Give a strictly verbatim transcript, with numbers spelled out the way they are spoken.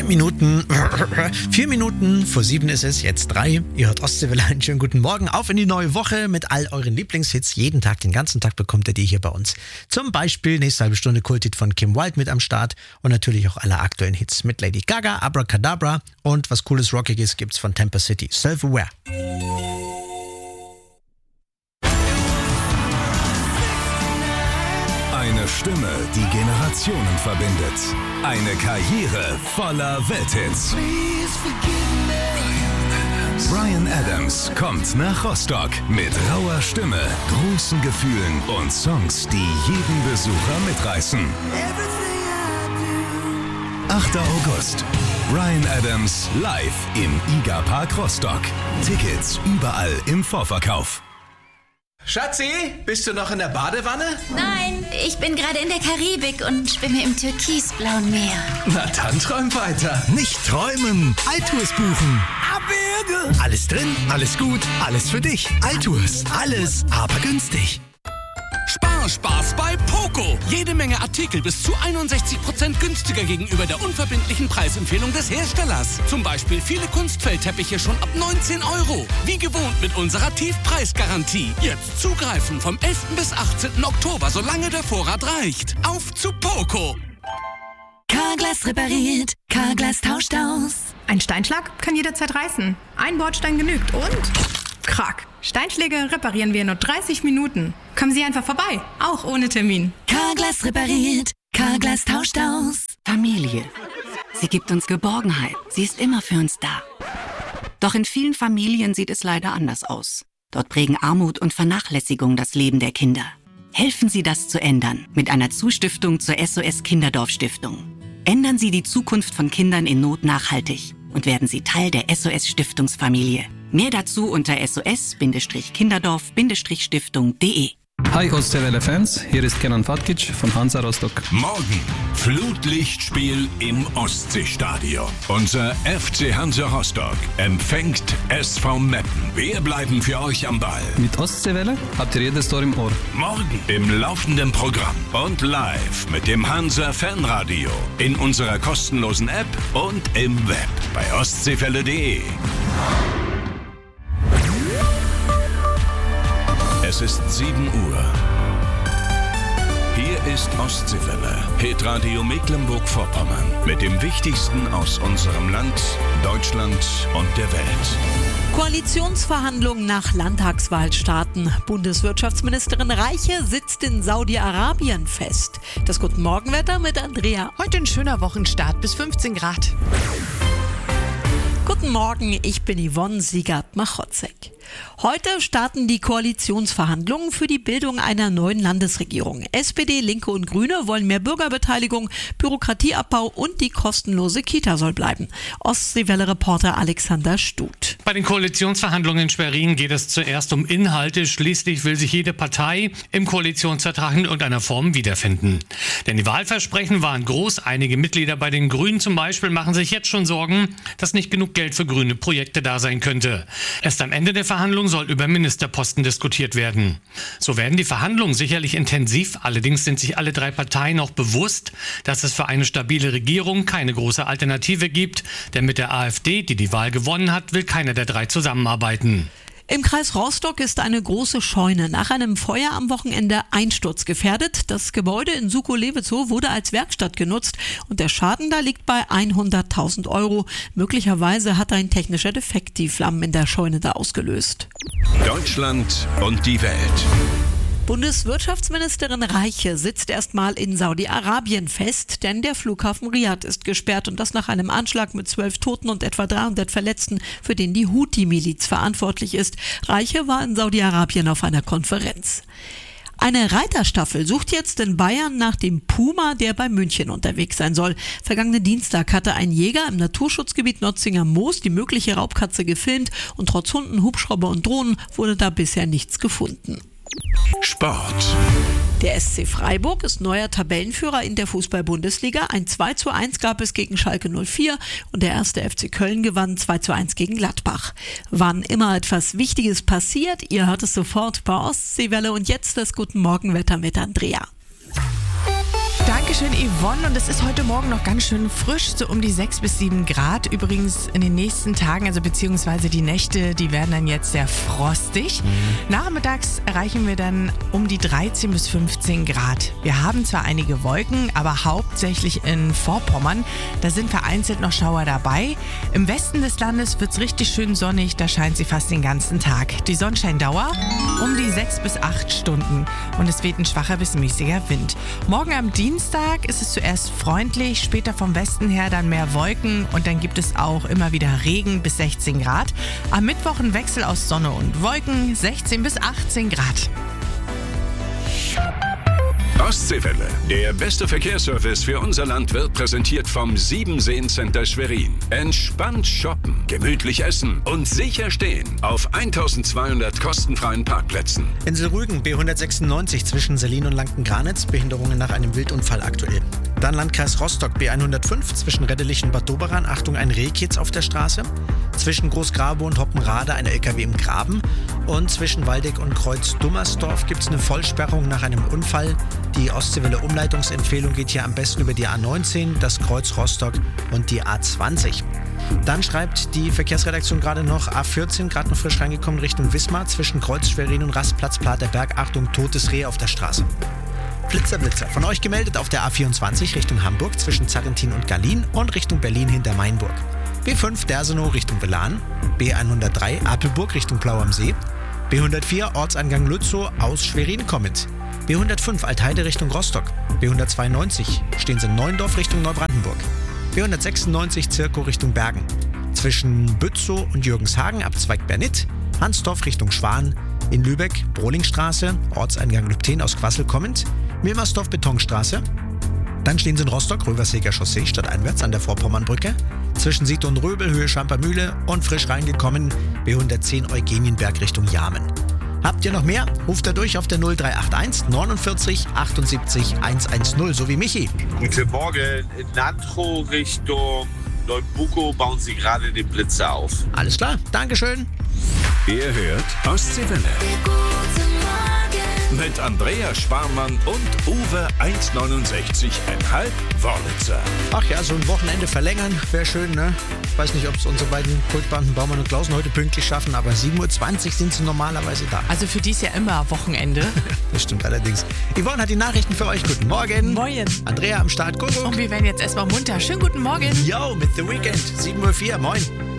Minuten, vier Minuten vor sieben ist es, jetzt drei. Ihr hört Ostseewelle, einen schönen guten Morgen. Auf in die neue Woche mit all euren Lieblingshits. Jeden Tag, den ganzen Tag bekommt ihr die hier bei uns. Zum Beispiel nächste halbe Stunde Kulthit von Kim Wilde mit am Start und natürlich auch alle aktuellen Hits mit Lady Gaga, Abracadabra und was cooles Rockiges gibt's von Tampa City, Self-Aware. Eine Stimme, die Generationen verbindet. Eine Karriere voller Welthits. Bryan Adams kommt nach Rostock mit rauer Stimme, großen Gefühlen und Songs, die jeden Besucher mitreißen. achter August. Bryan Adams live im IGA Park Rostock. Tickets überall im Vorverkauf. Schatzi, bist du noch in der Badewanne? Nein, ich bin gerade in der Karibik und schwimme im türkisblauen Meer. Na dann träum weiter. Nicht träumen, Altours buchen. Abwürge. Alles drin, alles gut, alles für dich. Altours, alles, aber günstig. Sparspaß bei Poco. Jede Menge Artikel bis zu einundsechzig Prozent günstiger gegenüber der unverbindlichen Preisempfehlung des Herstellers. Zum Beispiel viele Kunstfeldteppiche schon ab neunzehn Euro. Wie gewohnt mit unserer Tiefpreisgarantie. Jetzt zugreifen vom elften bis achtzehnten Oktober, solange der Vorrat reicht. Auf zu Poco. Carglass repariert, Carglass tauscht aus. Ein Steinschlag kann jederzeit reißen. Ein Bordstein genügt und... Krack. Steinschläge reparieren wir in nur dreißig Minuten. Kommen Sie einfach vorbei, auch ohne Termin. Carglass repariert, Carglass tauscht aus. Familie. Sie gibt uns Geborgenheit. Sie ist immer für uns da. Doch in vielen Familien sieht es leider anders aus. Dort prägen Armut und Vernachlässigung das Leben der Kinder. Helfen Sie, das zu ändern mit einer Zustiftung zur S O S Kinderdorf Stiftung. Ändern Sie die Zukunft von Kindern in Not nachhaltig und werden Sie Teil der S O S Stiftungsfamilie. Mehr dazu unter S O S Kinderdorf Stiftung punkt de. Hi Ostseewelle-Fans, hier ist Kenan Fatkic von Hansa Rostock. Morgen Flutlichtspiel im Ostseestadion. Unser F C Hansa Rostock empfängt S V Meppen. Wir bleiben für euch am Ball. Mit Ostseewelle habt ihr jedes Tor im Ohr. Morgen im laufenden Programm und live mit dem Hansa Fanradio in unserer kostenlosen App und im Web bei ostseewelle punkt de. Es ist sieben Uhr. Hier ist Ostseewelle, Hitradio Mecklenburg-Vorpommern mit dem Wichtigsten aus unserem Land, Deutschland und der Welt. Koalitionsverhandlungen nach Landtagswahl starten. Bundeswirtschaftsministerin Reiche sitzt in Saudi-Arabien fest. Das Guten Morgenwetter mit Andrea. Heute ein schöner Wochenstart bis fünfzehn Grad. Guten Morgen, ich bin Yvonne Siegert-Machotzek. Heute starten die Koalitionsverhandlungen für die Bildung einer neuen Landesregierung. S P D, Linke und Grüne wollen mehr Bürgerbeteiligung, Bürokratieabbau und die kostenlose Kita soll bleiben. Ostseewelle-Reporter Alexander Stuth. Bei den Koalitionsverhandlungen in Schwerin geht es zuerst um Inhalte. Schließlich will sich jede Partei im Koalitionsvertrag in irgendeiner Form wiederfinden. Denn die Wahlversprechen waren groß. Einige Mitglieder bei den Grünen zum Beispiel machen sich jetzt schon Sorgen, dass nicht genug Geld für grüne Projekte da sein könnte. Erst am Ende der Verhandlung soll über Ministerposten diskutiert werden. So werden die Verhandlungen sicherlich intensiv. Allerdings sind sich alle drei Parteien auch bewusst, dass es für eine stabile Regierung keine große Alternative gibt. Denn mit der AfD, die die Wahl gewonnen hat, will keiner der drei zusammenarbeiten. Im Kreis Rostock ist eine große Scheune nach einem Feuer am Wochenende einsturzgefährdet. Das Gebäude in Suko-Levetzow wurde als Werkstatt genutzt und der Schaden da liegt bei hunderttausend Euro. Möglicherweise hat ein technischer Defekt die Flammen in der Scheune da ausgelöst. Deutschland und die Welt. Bundeswirtschaftsministerin Reiche sitzt erstmal in Saudi-Arabien fest, denn der Flughafen Riyadh ist gesperrt und das nach einem Anschlag mit zwölf Toten und etwa dreihundert Verletzten, für den die Houthi-Miliz verantwortlich ist. Reiche war in Saudi-Arabien auf einer Konferenz. Eine Reiterstaffel sucht jetzt in Bayern nach dem Puma, der bei München unterwegs sein soll. Vergangenen Dienstag hatte ein Jäger im Naturschutzgebiet Notzinger Moos die mögliche Raubkatze gefilmt und trotz Hunden, Hubschrauber und Drohnen wurde da bisher nichts gefunden. Sport. Der S C Freiburg ist neuer Tabellenführer in der Fußball-Bundesliga. Ein zwei zu eins gab es gegen Schalke null vier und der erste F C Köln gewann zwei zu eins gegen Gladbach. Wann immer etwas Wichtiges passiert, ihr hört es sofort bei Ostseewelle und jetzt das Guten Morgenwetter mit Andrea. Danke. Dankeschön, Yvonne. Und es ist heute Morgen noch ganz schön frisch, so um die sechs bis sieben Grad. Übrigens in den nächsten Tagen, also beziehungsweise die Nächte, die werden dann jetzt sehr frostig. Mhm. Nachmittags erreichen wir dann um die dreizehn bis fünfzehn Grad. Wir haben zwar einige Wolken, aber hauptsächlich in Vorpommern. Da sind vereinzelt noch Schauer dabei. Im Westen des Landes wird es richtig schön sonnig. Da scheint sie fast den ganzen Tag. Die Sonnenscheindauer um die sechs bis acht Stunden. Und es weht ein schwacher bis mäßiger Wind. Morgen am Dienstag ist es zuerst freundlich, später vom Westen her dann mehr Wolken und dann gibt es auch immer wieder Regen bis sechzehn Grad. Am Mittwoch ein Wechsel aus Sonne und Wolken, sechzehn bis achtzehn Grad. Ostseewelle. Der beste Verkehrsservice für unser Land wird präsentiert vom Siebenseen-Center Schwerin. Entspannt shoppen, gemütlich essen und sicher stehen auf eintausendzweihundert kostenfreien Parkplätzen. Insel Rügen, B hundertsechsundneunzig zwischen Selin und Lanken-Granitz, Behinderungen nach einem Wildunfall aktuell. Dann Landkreis Rostock, B hundertfünf zwischen Reddelich und Bad Doberan. Achtung, ein Rehkitz auf der Straße. Zwischen Großgrabe und Hoppenrade ein L K W im Graben. Und zwischen Waldeck und Kreuz-Dummersdorf gibt es eine Vollsperrung nach einem Unfall. Die Ostseewelle-Umleitungsempfehlung geht hier am besten über die A neunzehn, das Kreuz Rostock und die A zwanzig. Dann schreibt die Verkehrsredaktion gerade noch A vierzehn, gerade noch frisch reingekommen, Richtung Wismar, zwischen Kreuz Schwerin und Rastplatz Platerberg. Achtung, totes Reh auf der Straße. Blitzer, Blitzer. Von euch gemeldet auf der A vierundzwanzig Richtung Hamburg, zwischen Zarrentin und Gallien und Richtung Berlin hinter Mainburg. B fünf Dersenow Richtung Velan, B hundertdrei Apelburg Richtung Plau am See, B hundertvier Ortsangang Lützow aus Schwerin kommend, B hundertfünf Altheide Richtung Rostock, B hundertzweiundneunzig stehen sie in Neuendorf Richtung Neubrandenburg, B hundertsechsundneunzig Zirkow Richtung Bergen, zwischen Bützow und Jürgenshagen Abzweig Bernit, Hansdorf Richtung Schwan, in Lübeck Brohlingstraße, Ortseingang Lübten aus Quassel kommend, Milmersdorf Betonstraße. Dann stehen sie in Rostock, Röverseger Chaussee, stadteinwärts an der Vorpommernbrücke. Zwischen Siet und Röbel, Höhe Schampermühle und frisch reingekommen, B hundertzehn Eugenienberg Richtung Jamen. Habt ihr noch mehr? Ruft da durch auf der null drei acht eins neunundvierzig achtundsiebzig hundertzehn, so wie Michi. Guten Morgen, in Nantro Richtung Neubuko bauen sie gerade den Blitzer auf. Alles klar, Dankeschön. Ihr hört Ostseewelle. Mit Andrea Sparmann und Uwe eins neunundsechzig Komma fünf Wörlitzer. Ach ja, so ein Wochenende verlängern wäre schön, ne? Ich weiß nicht, ob es unsere beiden Kultbanden Baumann und Klausen heute pünktlich schaffen, aber sieben Uhr zwanzig sind sie normalerweise da. Also für die ist ja immer Wochenende. Das stimmt allerdings. Yvonne hat die Nachrichten für euch. Guten Morgen. Moin. Andrea am Start. Kuckuck. Und wir werden jetzt erstmal munter. Schönen guten Morgen. Yo, mit The Weeknd. sieben Uhr vier. Moin.